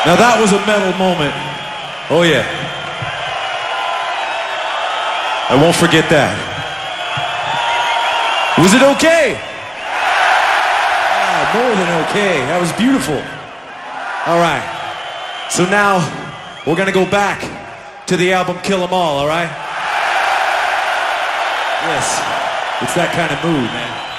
Now that was a metal moment. Oh yeah. I won't forget that. Was it okay? Ah, more than okay. That was beautiful. All right. So now we're gonna go back to the album Kill 'Em All, all right? Yes. It's that kind of mood, man.